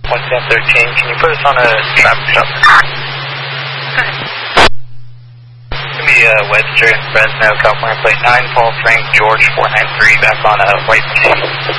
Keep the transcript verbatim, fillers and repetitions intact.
one ten thirteen, can you put us on a traffic stop? Give me uh, Webster in Fresno, California, plate nine, Paul Frank George four nine three, back on a white machine.